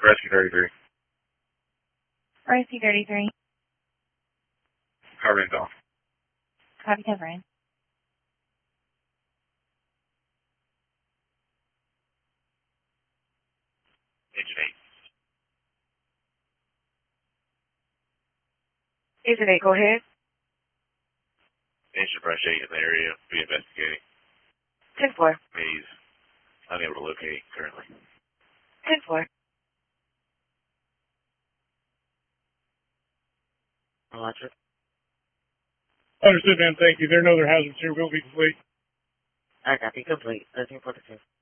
Rescue 33. Rescue 33. Covering's off. Copy covering. Agent 8. Agent 8, go ahead. Agent Brush 8 in the area. Be investigating. 10-4. Maze. Unable to locate currently. 10-4. Roger. Understood, ma'am. Thank you. There are no other hazards here. We'll be complete. I copy. Complete. Let's report the